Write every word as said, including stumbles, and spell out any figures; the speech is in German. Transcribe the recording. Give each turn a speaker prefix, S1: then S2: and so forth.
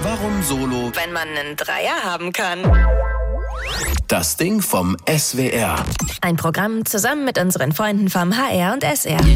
S1: Warum Solo?
S2: Wenn man einen Dreier haben kann.
S1: Das Ding vom S W R.
S2: Ein Programm zusammen mit unseren Freunden vom H R und S R.